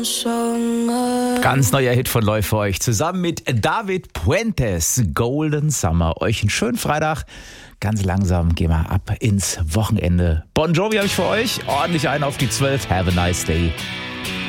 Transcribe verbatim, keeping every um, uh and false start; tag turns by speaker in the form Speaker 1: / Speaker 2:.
Speaker 1: Ganz neuer Hit von läuft für euch. Zusammen mit David Puentes, Golden Summer. Euch einen schönen Freitag. Ganz langsam gehen wir ab ins Wochenende. Bon Jovi habe ich für euch. Ordentlich einen auf die zwölf. Have a nice day.